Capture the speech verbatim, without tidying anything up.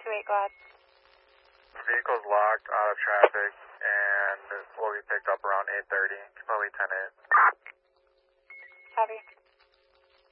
two eight, go ahead. The vehicle's locked, out of traffic, and will be picked up around eight thirty. Completely ten eight. Copy.